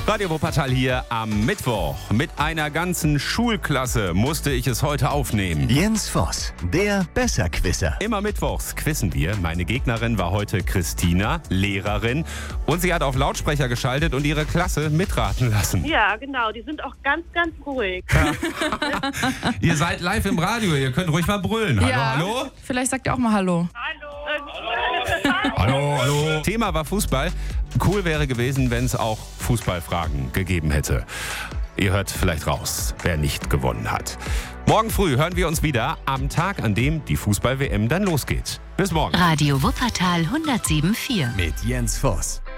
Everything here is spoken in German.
Radio Wuppertal hier am Mittwoch. Mit einer ganzen Schulklasse musste ich es heute aufnehmen. Jens Voss, der Besserquisser. Immer mittwochs quizzen wir. Meine Gegnerin war heute Christina, Lehrerin. Und sie hat auf Lautsprecher geschaltet und ihre Klasse mitraten lassen. Ja, genau. Die sind auch ganz, ganz ruhig. Ihr seid live im Radio, ihr könnt ruhig mal brüllen. Hallo, Ja. hallo? Vielleicht sagt ihr auch mal Hallo. Hallo, hallo. Thema war Fußball. Cool wäre gewesen, wenn es auch Fußballfragen gegeben hätte. Ihr hört vielleicht raus, wer nicht gewonnen hat. Morgen früh hören wir uns wieder am Tag, an dem die Fußball-WM dann losgeht. Bis morgen. Radio Wuppertal 107.4. Mit Jens Voss.